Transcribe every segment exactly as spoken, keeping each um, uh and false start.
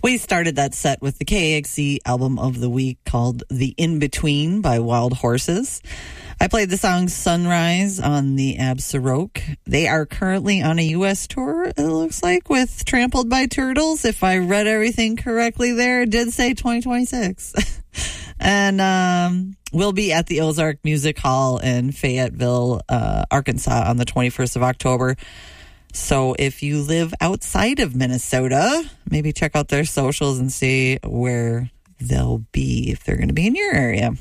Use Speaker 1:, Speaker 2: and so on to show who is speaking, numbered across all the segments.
Speaker 1: We started that set with the K A X C album of the week called The In-Between by Wild Horses. I played the song Sunrise on the Absaroke. They are currently on a U S tour, it looks like, with Trampled by Turtles. If I read everything correctly there, it did say twenty twenty-six. And um, we'll be at the Ozark Music Hall in Fayetteville, uh, Arkansas on the twenty-first of October. So if you live outside of Minnesota, maybe check out their socials and see where they'll be if they're going to be in your area.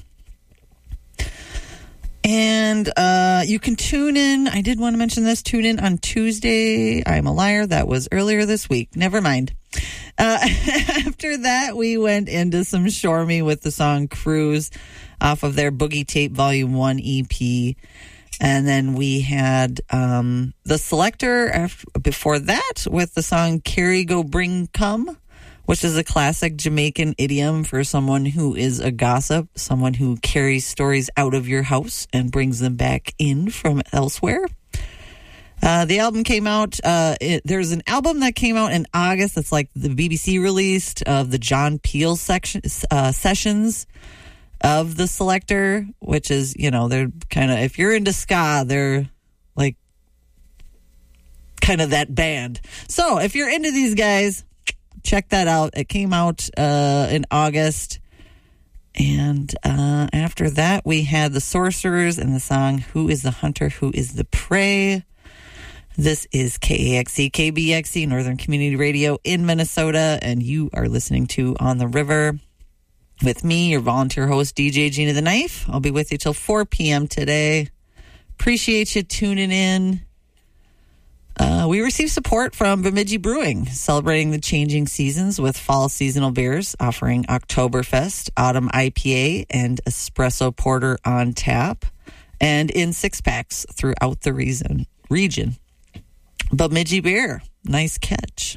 Speaker 1: And uh, you can tune in. I did want to mention this. Tune in on Tuesday. I'm a liar. That was earlier this week. Never mind. Uh, after that, we went into some Shore Me with the song Cruise off of their Boogie Tape Volume one E P. And then we had um, The Selector after, before that with the song Carry Go Bring Come, which is a classic Jamaican idiom for someone who is a gossip, someone who carries stories out of your house and brings them back in from elsewhere. Uh, the album came out, uh, it, there's an album that came out in August that's like the B B C released of the John Peel section, uh, sessions of The Selector, which is, you know, they're kind of, if you're into ska, they're like kind of that band. So if you're into these guys, check that out. It came out uh, in August. And uh, after that, we had The Sorcerers and the song Who is the Hunter, Who is the Prey. This is K A X C, K B X C, Northern Community Radio in Minnesota, and you are listening to On the River with me, your volunteer host, D J Gina the Knife. I'll be with you till four p.m. today. Appreciate you tuning in. Uh, we received support from Bemidji Brewing, celebrating the changing seasons with fall seasonal beers, offering Oktoberfest, Autumn I P A, and Espresso Porter on tap, and in six-packs throughout the reason, region. Bemidji Beer, nice catch.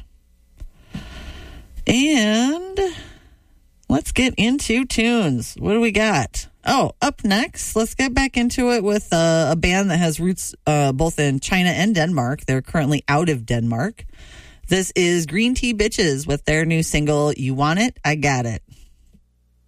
Speaker 1: And let's get into tunes. What do we got? Oh, up next, let's get back into it with uh, a band that has roots uh, both in China and Denmark. They're currently out of Denmark. This is Green Tea Bitches with their new single, You Want It? I Got It.